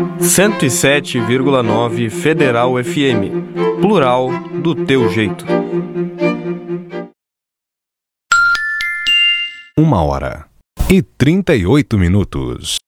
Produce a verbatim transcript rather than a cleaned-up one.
cento e sete vírgula nove Federal F M. Plural do teu jeito. Uma hora e trinta e oito minutos.